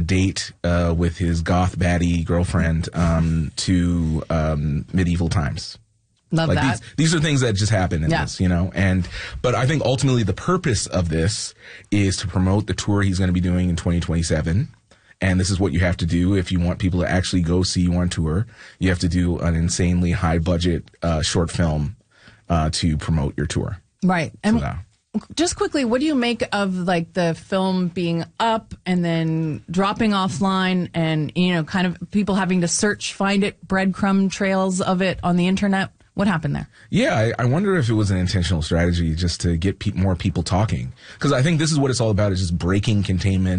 date with his goth baddie girlfriend to medieval times. Love like that. These are things that just happen in this, you know. But I think ultimately the purpose of this is to promote the tour he's going to be doing in 2027. And this is what you have to do if you want people to actually go see you on tour. You have to do an insanely high budget short film to promote your tour. Right. And just quickly, what do you make of like the film being up and then dropping offline and, you know, kind of people having to find it, breadcrumb trails of it on the internet? What happened there? Yeah, I wonder if it was an intentional strategy just to get more people talking. Because I think this is what it's all about, is just breaking containment.